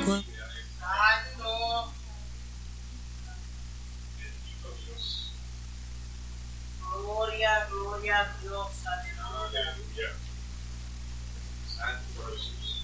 Santo. Gloria, gloria a Dios. Aleluya. Santo Jesús.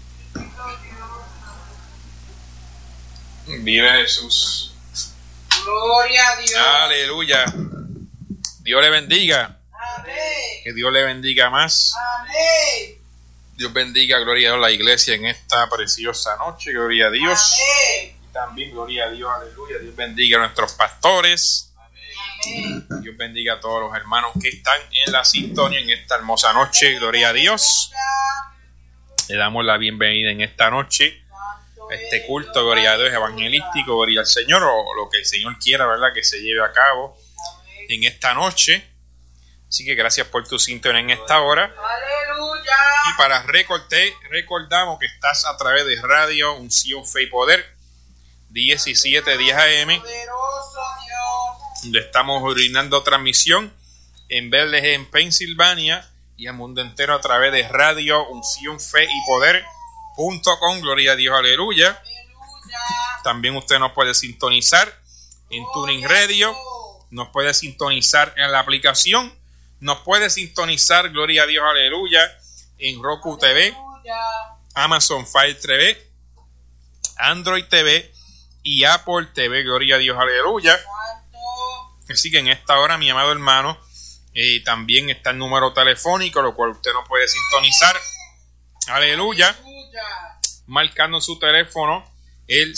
Vive Jesús. Gloria a Dios. Aleluya. Dios le bendiga. Amén. Que Dios le bendiga más. Amén. Dios bendiga, gloria a Dios, la iglesia en esta preciosa noche. Gloria a Dios. Amén. Y también gloria a Dios, aleluya. Dios bendiga a nuestros pastores. Amén. Dios bendiga a todos los hermanos que están en la sintonía en esta hermosa noche. Gloria a Dios. Le damos la bienvenida en esta noche a este culto, gloria a Dios, evangelístico, gloria al Señor, o lo que el Señor quiera, ¿verdad?, que se lleve a cabo en esta noche. Así que gracias por tu sintonía en esta hora. Aleluya. Y para recordamos que estás a través de Radio Unción Fe y Poder 1710 AM, Poderoso Dios. donde estamos brindando transmisión en Bethlehem, Pensilvania, y al mundo entero a través de Radio Unción Fe y Poder.com. Gloria a Dios, aleluya. Aleluya. También usted nos puede sintonizar en Tuning Radio, nos puede sintonizar en la aplicación, nos puede sintonizar, gloria a Dios, aleluya, en Roku TV, Aleluya. Amazon Fire TV, Android TV y Apple TV, gloria a Dios, aleluya. Santo. Así que en esta hora, mi amado hermano, también está el número telefónico, lo cual usted nos puede sintonizar, aleluya, Aleluya. marcando su teléfono el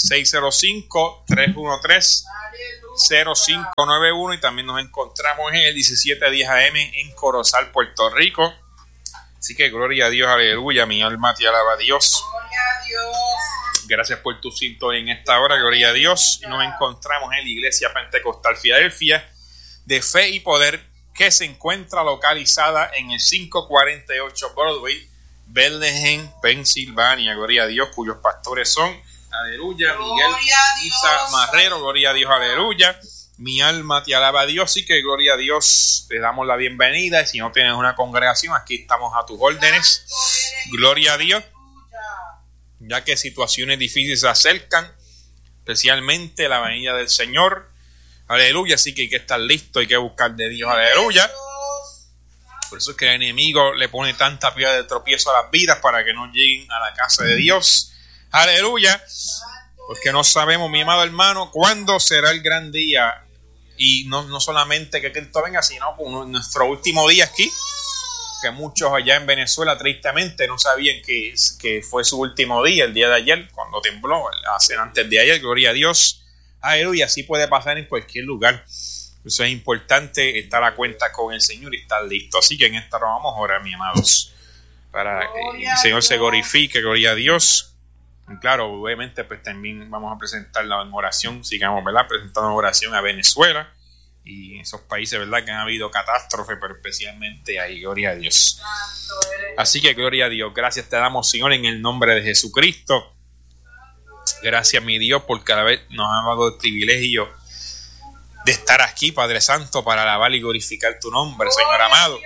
605-313-0591, y también nos encontramos en el 1710 AM en Corozal, Puerto Rico. Así que gloria a Dios, aleluya, mi alma te alaba a Dios. Gloria a Dios. Gracias por tu sintonía en esta hora, gloria a Dios. Y nos encontramos en la Iglesia Pentecostal Filadelfia de Fe y Poder, que se encuentra localizada en el 548 Broadway, Bethlehem, Pensilvania, gloria a Dios, cuyos pastores son, aleluya, Miguel Isa Marrero, gloria a Dios, aleluya. Mi alma te alaba a Dios, y que gloria a Dios, te damos la bienvenida. Y si no tienes una congregación, aquí estamos a tus órdenes, gloria a Dios, ya que situaciones difíciles se acercan, especialmente la venida del Señor, aleluya. Así que hay que estar listo, hay que buscar de Dios, aleluya. Por eso es que el enemigo le pone tanta piedra de tropiezo a las vidas, para que no lleguen a la casa de Dios, aleluya. Porque no sabemos, mi amado hermano, cuándo será el gran día. Y no solamente que Cristo venga, sino nuestro último día aquí. Que muchos allá en Venezuela, tristemente, no sabían que fue su último día, el día de ayer, cuando tembló, antes de ayer, gloria a Dios. Aleluya, así puede pasar en cualquier lugar. Eso es importante, estar a cuenta con el Señor y estar listo. Así que en esta hora vamos a orar, mis amados, para que el Señor se glorifique, gloria a Dios. Y claro, obviamente, pues también vamos a presentarla en oración, sigamos, ¿verdad?, presentando oración a Venezuela y esos países, ¿verdad?, que han habido catástrofe, pero especialmente ahí, gloria a Dios. Así que gloria a Dios, gracias te damos, Señor, en el nombre de Jesucristo. Gracias, mi Dios, por cada vez nos ha dado el privilegio de estar aquí, Padre Santo, para alabar y glorificar tu nombre, Señor amado.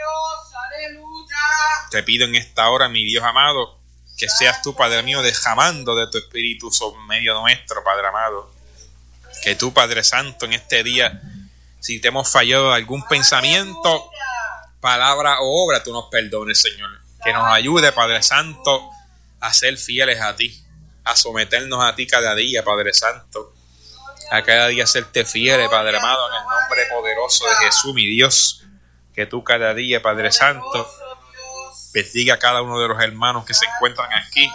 Te pido en esta hora, mi Dios amado, que seas tú, Padre mío, derramando de tu Espíritu sobre medio nuestro, Padre amado. Que tú, Padre Santo, en este día, si te hemos fallado algún pensamiento, palabra o obra, tú nos perdones, Señor. Que nos ayude, Padre Santo, a ser fieles a ti, a someternos a ti cada día, Padre Santo. A cada día serte fiel, Padre amado, en el nombre poderoso de Jesús, mi Dios. Que tú cada día, Padre Santo, bendiga a cada uno de los hermanos que se encuentran aquí,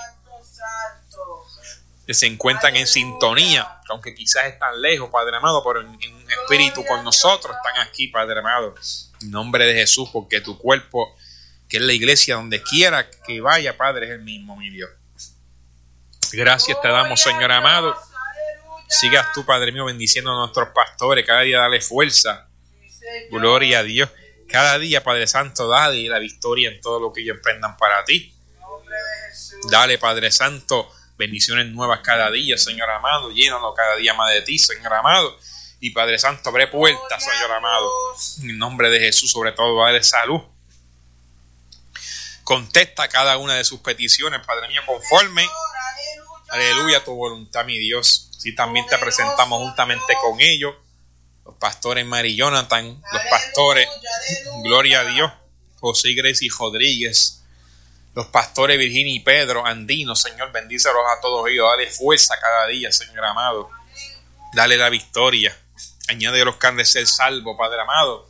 que se encuentran en sintonía, aunque quizás están lejos, Padre amado, pero en espíritu con nosotros están aquí, Padre amado, en nombre de Jesús, porque tu cuerpo, que es la iglesia, donde quiera que vaya, Padre, es el mismo, mi Dios. Gracias te damos, Señor amado. Sigas tú, Padre mío, bendiciendo a nuestros pastores, cada día dale fuerza, gloria a Dios. Cada día, Padre Santo, dale la victoria en todo lo que ellos emprendan para ti. Dale, Padre Santo, bendiciones nuevas cada día, Señor amado. Llénanos cada día más de ti, Señor amado. Y Padre Santo, abre puertas, Señor amado. En nombre de Jesús, sobre todo, dale salud. Contesta cada una de sus peticiones, Padre mío, conforme Aleluya, tu voluntad, mi Dios. Sí, también te presentamos juntamente con ellos, los pastores Mary Jonathan, los pastores, gloria a Dios, José y Gracie Rodríguez, los pastores Virginia y Pedro Andino, Señor, bendícelos a todos ellos, dale fuerza cada día, Señor amado, dale la victoria, añade los que han de ser salvos, Padre amado,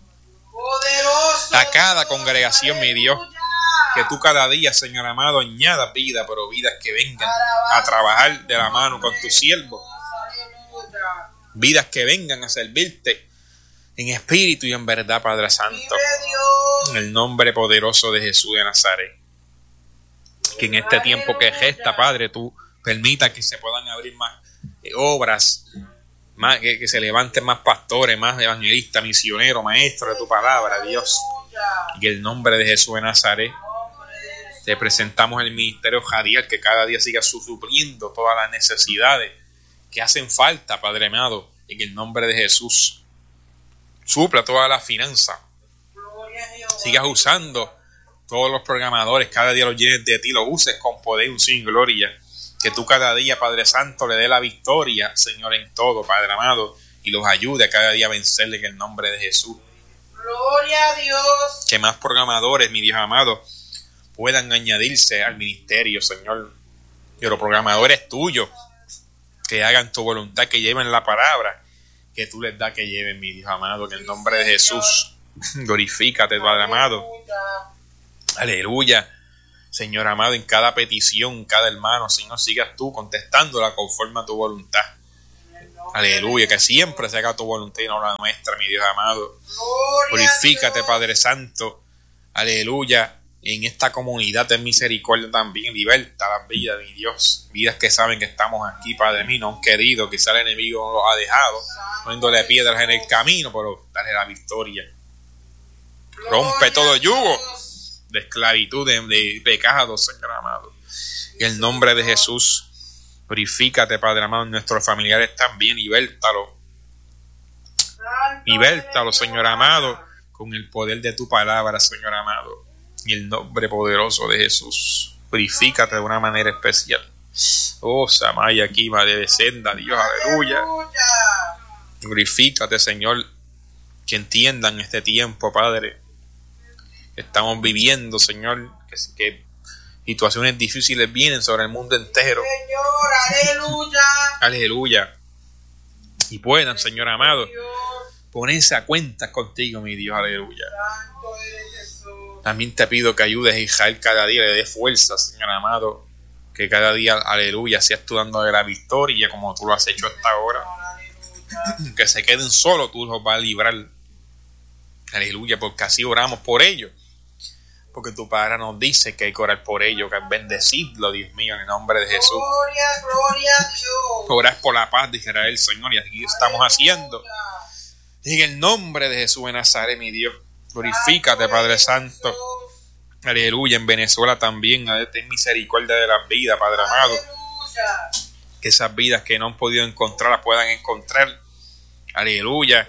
a cada congregación, mi Dios, que tú cada día, Señor amado, añadas vida, pero vidas que vengan a trabajar de la mano con tu siervo, vidas que vengan a servirte en espíritu y en verdad, Padre Santo, en el nombre poderoso de Jesús de Nazaret. Que en este tiempo que gesta, Padre, tú permita que se puedan abrir más obras, más, que se levanten más pastores, más evangelistas, misioneros, maestros de tu palabra, Dios. Y que en el nombre de Jesús de Nazaret te presentamos el ministerio radial, que cada día siga supliendo todas las necesidades que hacen falta, Padre amado. Y que en el nombre de Jesús supla todas las finanzas. Sigas usando todos los programadores, cada día los llenes de ti, los uses con poder, unción y gloria. Que tú cada día, Padre Santo, le dé la victoria, Señor, en todo, Padre amado, y los ayude a cada día a vencerle en el nombre de Jesús. Gloria a Dios. Que más programadores, mi Dios amado, puedan añadirse al ministerio, Señor. Que los programadores tuyos, que hagan tu voluntad, que lleven la palabra que tú les das que lleven, mi Dios amado, que en el nombre de Jesús, glorifícate, Padre amado. Aleluya, Señor amado, en cada petición, cada hermano, Señor, sigas tú contestándola conforme a tu voluntad. Aleluya, que siempre se haga tu voluntad y no la nuestra, mi Dios amado. Glorifícate, Padre Santo. Aleluya, en esta comunidad de misericordia también, liberta las vidas, mi Dios. Vidas que saben que estamos aquí, Padre mío, no han querido, quizá el enemigo los ha dejado, poniéndole piedras en el camino, pero dale la victoria. Rompe todo yugo de esclavitud, de pecado, Señor amado. En el nombre de Jesús, purifícate, Padre amado, nuestros familiares también, libértalo. Libértalo, Señor amado, con el poder de tu palabra, Señor amado. En el nombre poderoso de Jesús, purifícate de una manera especial. Oh, Samaya, aquí va de senda, Dios, aleluya. Glorifícate, Señor, que entiendan este tiempo, Padre. Estamos viviendo, Señor, que situaciones difíciles vienen sobre el mundo entero. Señor, aleluya. Aleluya. Y puedan, Señor amado, ponerse a cuentas contigo, mi Dios, aleluya. Santo eres Jesús. También te pido que ayudes a Israel cada día, le dé fuerza, Señor amado, que cada día, aleluya, seas tú dándole la victoria como tú lo has hecho hasta ahora. Que se queden solos, tú los vas a librar. Aleluya, porque así oramos por ellos. Porque tu palabra nos dice que hay que orar por ellos, que hay que bendecirlo, Dios mío, en el nombre de Jesús. Gloria a Dios. Orar por la paz de Israel, Señor, y aquí estamos haciendo. En el nombre de Jesús de Nazaret, mi Dios, glorifícate, Padre Santo. Aleluya, en Venezuela también, ten misericordia de las vidas, Padre amado. Que esas vidas que no han podido encontrar las puedan encontrar. Aleluya.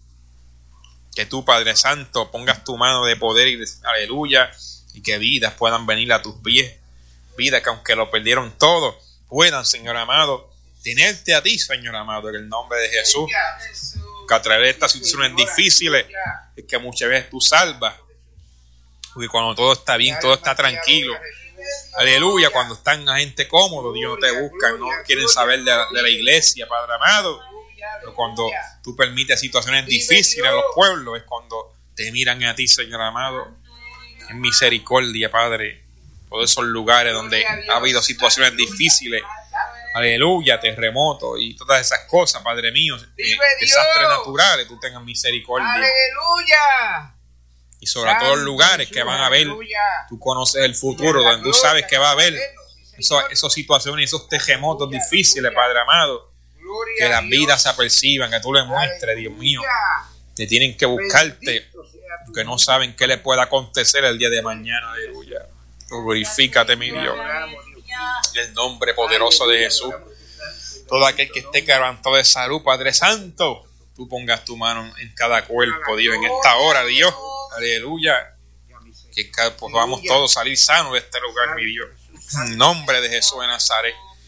Que tú, Padre Santo, pongas tu mano de poder y aleluya, y que vidas puedan venir a tus pies, vidas que aunque lo perdieron todo, puedan, Señor amado, tenerte a ti, Señor amado, en el nombre de Jesús. Que a través de estas situaciones difíciles es que muchas veces tú salvas, porque cuando todo está bien, todo está tranquilo, aleluya, cuando están la gente cómodo, Dios no te busca, no quieren saber de la iglesia, Padre amado. Pero cuando tú permites situaciones difíciles en los pueblos, es cuando te miran a ti, Señor amado, en misericordia, Padre. Todos esos lugares donde ha habido situaciones difíciles, aleluya, terremotos y todas esas cosas, Padre mío, desastres naturales, tú tengas misericordia. Aleluya. Y sobre todos los lugares que van a haber, tú conoces el futuro, donde tú sabes que va a haber esas situaciones, esos terremotos difíciles, Padre amado. Que las vidas se aperciban, que tú le muestres, Dios mío, que tienen que buscarte, que no saben qué le pueda acontecer el día de mañana, aleluya. Glorifícate, mi Dios, en el nombre poderoso de Jesús. Todo aquel que esté quebrantado de salud, Padre Santo, tú pongas tu mano en cada cuerpo, Dios, en esta hora, Dios, aleluya, que podamos todos salir sanos de este lugar, mi Dios, en nombre de Jesús de Nazaret.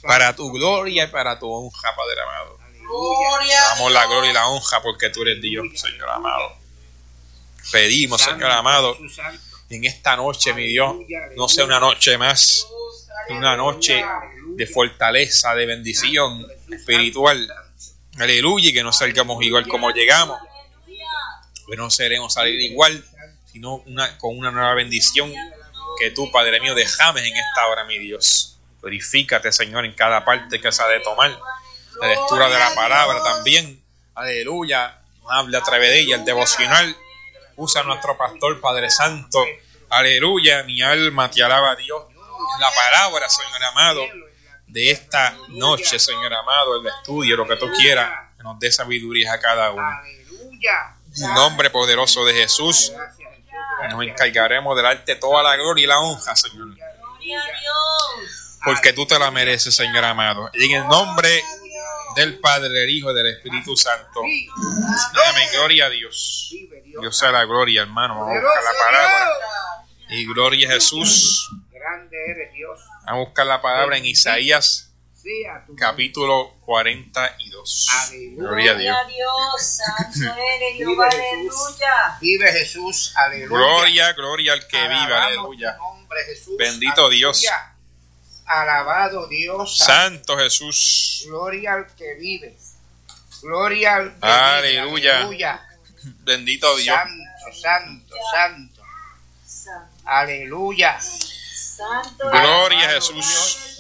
para tu gloria y para tu honra, Padre amado. Gloria a Damos la Dios. gloria y la honra porque tú eres Dios, Señor amado. Pedimos, Señor amado, en esta noche, mi Dios, no sea una noche más, una noche de fortaleza, de bendición espiritual. Aleluya, y que no salgamos igual como llegamos. Que no seremos salir igual, sino con una nueva bendición que tú, Padre mío, dejames en esta hora, mi Dios. Purifícate, Señor, en cada parte que se ha de tomar. La lectura de la palabra también. Aleluya. Habla a través de ella, el devocional. Usa a nuestro pastor, Padre Santo. Aleluya. Mi alma te alaba a Dios. En la palabra, Señor amado, de esta noche, Señor amado, el estudio, lo que tú quieras, que nos dé sabiduría a cada uno. En el nombre poderoso de Jesús, nos encargaremos de darte toda la gloria y la honra, Señor. Porque tú te la mereces, Señor amado. Y en el nombre del Padre, del Hijo y del Espíritu Santo, dame gloria a Dios. Dios sea la gloria, hermano. Vamos a buscar la palabra. Y gloria a Jesús. Grande eres, Dios. Vamos a buscar la palabra en Isaías Sea tu capítulo 42. Aleluya. Gloria a Dios. Santo eres, Jehová, aleluya. Vive Jesús, aleluya. Gloria, gloria al que vive, Alabamos aleluya. tu nombre, Jesús, Bendito aleluya. Dios. Alabado Dios. Santo Jesús. Gloria al que vive. Gloria al que Aleluya. vive. Aleluya. Bendito Dios. Santo, santo, santo. Aleluya. Santo Gloria a Alabado Jesús. Dios.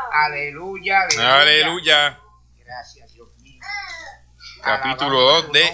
Aleluya, aleluya. Aleluya. Gracias, Dios mío. Capítulo Alabado 2 tu de